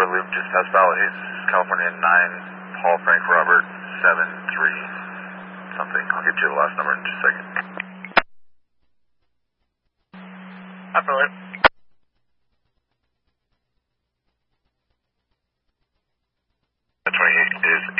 loop just past Valleys, California 9, Paul Frank Robert 73 something. I'll get you the last number in just a second. Upper loop. The 28 is